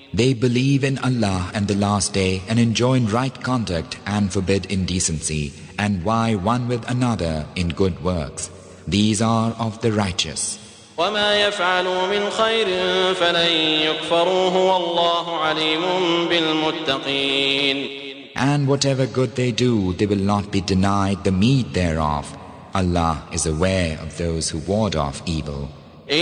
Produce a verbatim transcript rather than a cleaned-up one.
They believe in Allah and the Last Day and enjoin right conduct and forbid indecency and vie one with another in good works. These are of the righteous. وما يفعلوا من خير فلن يكفروه والله عليم بالمتقين. And whatever good they do, they will not be denied the meed thereof. Allah is aware of those who ward off evil.